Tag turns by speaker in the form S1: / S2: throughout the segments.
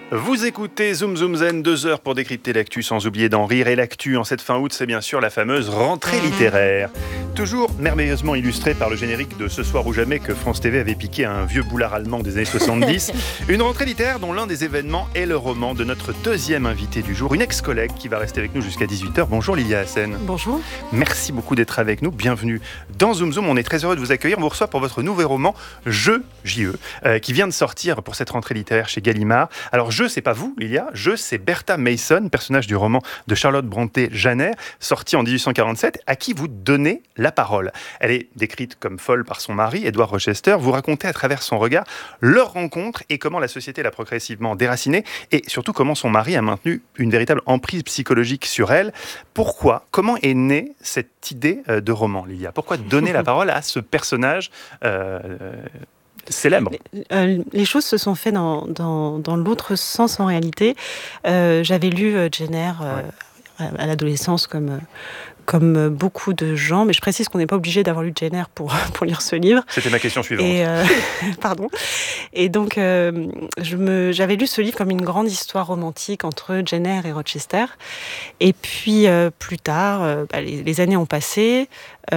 S1: Vous écoutez Zoom Zoom Zen, 2 heures pour décrypter l'actu sans oublier d'en rire. Et l'actu en cette fin août, c'est bien sûr la fameuse rentrée littéraire. Toujours merveilleusement illustrée par le générique de Ce soir ou jamais que France TV avait piqué à un vieux boulard allemand des années 70. Une rentrée littéraire dont l'un des événements est le roman de notre deuxième invité du jour, une ex-collègue qui va rester avec nous jusqu'à 18h. Bonjour Lilia Hassen.
S2: Bonjour.
S1: Merci beaucoup d'être avec nous. Bienvenue dans Zoom Zoom. On est très heureux de vous accueillir. On vous reçoit pour votre nouveau roman Je, J-E, qui vient de sortir pour cette rentrée littéraire chez Gallimard. Alors Je, c'est pas vous, Lilia. Je, c'est Bertha Mason, personnage du roman de Charlotte Brontë Janer, sorti en 1847, à qui vous donnez la parole. Elle est décrite comme folle par son mari, Edward Rochester. Vous racontez à travers son regard leur rencontre et comment la société l'a progressivement déracinée et surtout comment son mari a maintenu une véritable emprise psychologique sur elle. Pourquoi ? Comment est née cette idée de roman, Lilia ? Pourquoi donner la parole à ce personnage célèbre.
S2: Les choses se sont faites dans l'autre sens en réalité. J'avais lu Jenner à l'adolescence comme beaucoup de gens, mais je précise qu'on n'est pas obligé d'avoir lu Jenner pour lire ce livre.
S1: C'était ma question suivante.
S2: Pardon. Et donc, j'avais lu ce livre comme une grande histoire romantique entre Jenner et Rochester. Et puis, plus tard, les années ont passé,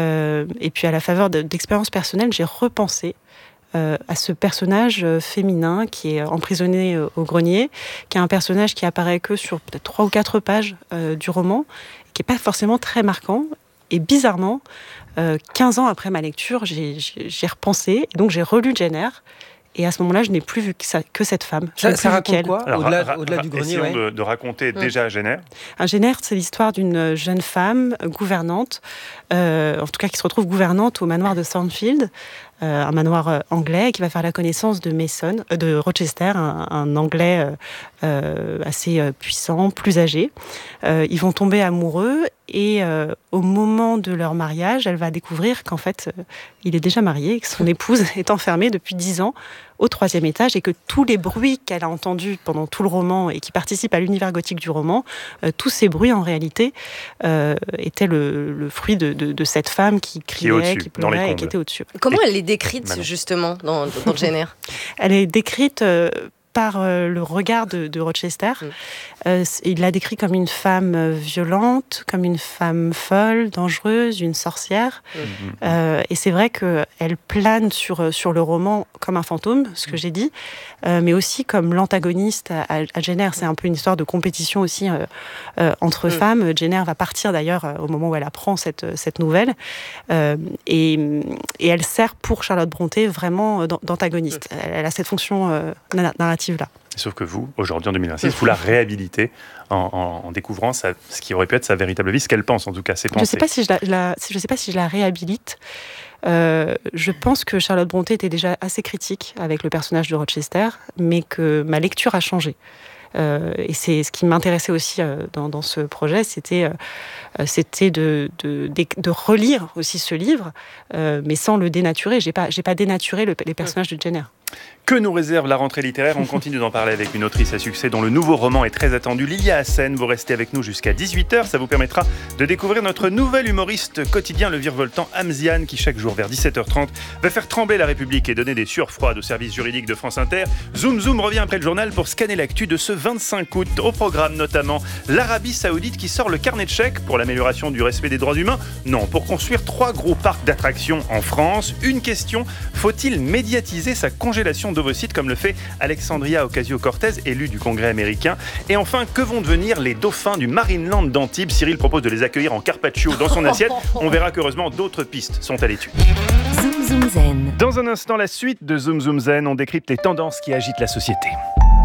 S2: et puis à la faveur d'expériences personnelles, j'ai repensé à ce personnage féminin qui est emprisonné au grenier, qui est un personnage qui apparaît que sur peut-être 3 ou 4 pages du roman, qui n'est pas forcément très marquant. Et bizarrement, 15 ans après ma lecture, j'ai repensé, et donc j'ai relu Jenner. Et à ce moment-là, je n'ai plus vu que cette femme.
S3: Ça raconte quoi ?
S1: Alors,
S3: au-delà du grenier,
S1: essayons de raconter déjà Jenner.
S2: Jenner, c'est l'histoire d'une jeune femme gouvernante, en tout cas qui se retrouve gouvernante au manoir de Thornfield, un manoir anglais, qui va faire la connaissance de Rochester, un anglais assez puissant, plus âgé. Ils vont tomber amoureux et au moment de leur mariage, elle va découvrir qu'en fait, il est déjà marié et que son épouse est enfermée depuis 10 ans au 3e étage et que tous les bruits qu'elle a entendus pendant tout le roman et qui participent à l'univers gothique du roman, tous ces bruits en réalité étaient le fruit de cette femme qui criait, qui pleurait et qui était au-dessus.
S4: Comment elle est décrite justement dans Jenner ?
S2: Elle est décrite par le regard de Rochester. Il l'a décrit comme une femme violente, comme une femme folle, dangereuse, une sorcière. Et c'est vrai qu'elle plane sur le roman comme un fantôme, ce que j'ai dit, mais aussi comme l'antagoniste à Jenner. C'est un peu une histoire de compétition aussi entre femmes. Jenner va partir d'ailleurs au moment où elle apprend cette nouvelle. Et elle sert pour Charlotte Brontë vraiment d'antagoniste. Elle a cette fonction narrative-là.
S1: Sauf que vous, aujourd'hui en 2026, vous la réhabilitez en découvrant ce qui aurait pu être sa véritable vie, ce qu'elle pense en tout cas, ses pensées.
S2: Je ne sais pas si je la réhabilite. Je pense que Charlotte Brontë était déjà assez critique avec le personnage de Rochester, mais que ma lecture a changé. Et c'est ce qui m'intéressait aussi dans ce projet, c'était de relire aussi ce livre, mais sans le dénaturer. J'ai pas dénaturé les personnages de Jenner.
S1: Que nous réserve la rentrée littéraire ? On continue d'en parler avec une autrice à succès dont le nouveau roman est très attendu, Lilia Hassen. Vous restez avec nous jusqu'à 18h. Ça vous permettra de découvrir notre nouvel humoriste quotidien, le virevoltant Hamzian, qui chaque jour vers 17h30 va faire trembler la République et donner des sueurs froides au service juridique de France Inter. Zoom Zoom revient après le journal pour scanner l'actu de ce 25 août. Au programme notamment l'Arabie Saoudite qui sort le carnet de chèques pour l'amélioration du respect des droits humains. Non, pour construire 3 gros parcs d'attractions en France. Une question, faut-il médiatiser sa congélation d'ovocytes comme le fait Alexandria Ocasio-Cortez, élue du Congrès américain. Et enfin, que vont devenir les dauphins du Marineland d'Antibes ? Cyril propose de les accueillir en carpaccio dans son assiette. On verra qu'heureusement d'autres pistes sont à l'étude.
S5: Zoom Zoom Zen.
S1: Dans un instant, la suite de Zoom Zoom Zen, on décrypte les tendances qui agitent la société.